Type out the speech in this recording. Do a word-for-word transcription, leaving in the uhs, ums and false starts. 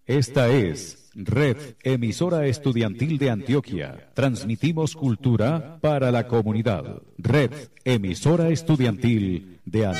Esta es Red Emisora Estudiantil de Antioquia. Transmitimos cultura para la comunidad. Red Emisora Estudiantil de Antioquia.